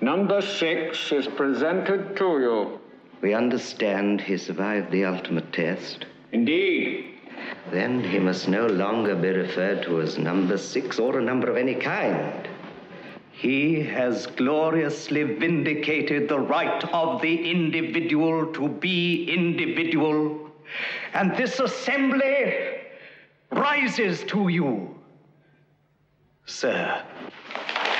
Number 6 is presented to you. We understand he survived the ultimate test. Indeed. Then he must no longer be referred to as number 6 or a number of any kind. He has gloriously vindicated the right of the individual to be individual, and this assembly rises to you, sir.